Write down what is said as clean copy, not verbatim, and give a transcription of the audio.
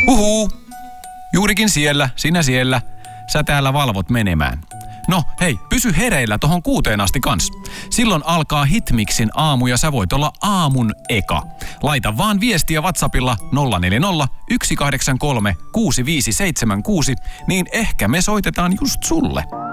Huhuu. Juurikin siellä, sinä siellä. Sä täällä valvot menemään. No hei, pysy hereillä tohon 6 asti kans. Silloin alkaa Hitmixin aamu ja sä voit olla aamun eka. Laita vaan viestiä WhatsAppilla 040 183 6576, niin ehkä me soitetaan just sulle.